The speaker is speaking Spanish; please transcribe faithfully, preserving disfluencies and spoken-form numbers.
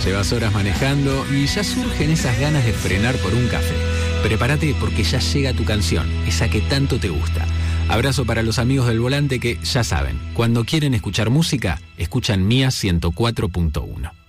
Llevas horas manejando y ya surgen esas ganas de frenar por un café. Prepárate porque ya llega tu canción, esa que tanto te gusta. Abrazo para los amigos del volante que ya saben, cuando quieren escuchar música, escuchan Mía ciento cuatro punto uno.